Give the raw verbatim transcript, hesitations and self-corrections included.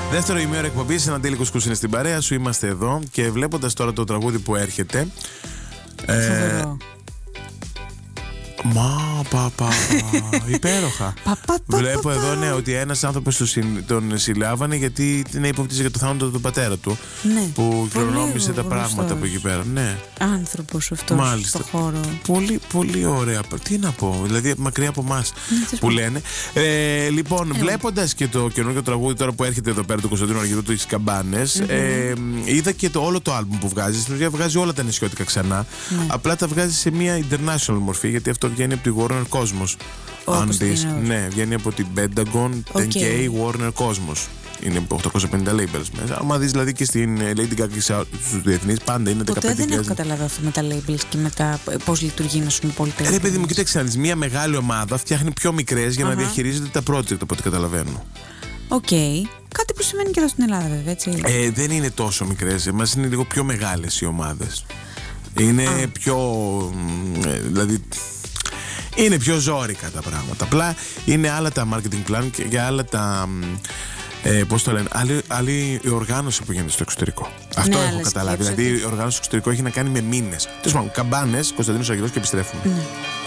Δεύτερο ημίωρο εκπομπής, ένα τέλικος κούς είναι στην παρέα σου. Είμαστε εδώ και βλέποντας τώρα το τραγούδι που έρχεται. Ε, Μα, πα, πα, υπέροχα. Βλέπω εδώ ναι, ότι ένας άνθρωπος τον συλλάβανε γιατί είναι υποπτήσει για το θάνατο του πατέρα του. Ναι, που κληρονόμησε τα πράγματα από εκεί πέρα. Ναι. Άνθρωπος αυτός. Μάλιστα. Στο χώρο. Πολύ, πολύ ωραία. Τι να πω, δηλαδή μακριά από εμάς που λένε. Ε, λοιπόν, ε, βλέποντας και το καινούργιο τραγούδι τώρα που έρχεται εδώ πέρα του Κωνσταντίνου Αργυρού, του τις Καμπάνες, mm-hmm. ε, είδα και το, όλο το άλμπουμ που βγάζει. Στην ουσία βγάζει όλα τα νησιώτικα ξανά. Mm. Απλά τα βγάζει σε μια international μορφή, γιατί αυτό βγαίνει από τη Warner Cosmos. Αν δεις, ναι, βγαίνει από την Pentagon, okay. τεν κέι, Warner Cosmos. Είναι οκτακόσια πενήντα labels μέσα. Αν δεις δηλαδή και στην Lady Gaga και στους διεθνείς, πάντα είναι δεκαπέντε χιλιάδες. Ποτέ δεν έχω καταλάβει αυτό με τα labels και με τα πώς λειτουργεί να σου πούμε πολυτέλεια. Ρε παιδί μου, κοίταξε να δεις, μια μεγάλη ομάδα φτιάχνει πιο μικρές για uh-huh. να διαχειρίζεται τα project, από ό,τι καταλαβαίνω. Οκ. Okay. Κάτι που σημαίνει και εδώ στην Ελλάδα, βέβαια, έτσι. Ε, δεν είναι τόσο μικρές. Εμάς είναι λίγο πιο μεγάλες οι ομάδες. Είναι ah. πιο. Δηλαδή. Είναι πιο ζόρικα τα πράγματα. Απλά είναι άλλα τα marketing plan και για άλλα τα. Ε, πώς το λένε, άλλη, άλλη η οργάνωση που γίνεται στο εξωτερικό. Αυτό ναι, έχω καταλάβει. Δηλαδή η οργάνωση στο εξωτερικό έχει να κάνει με μήνες. Τέλος πάντων, Καμπάνες, Κωνσταντίνος Αργυρός και επιστρέφουμε. Ναι.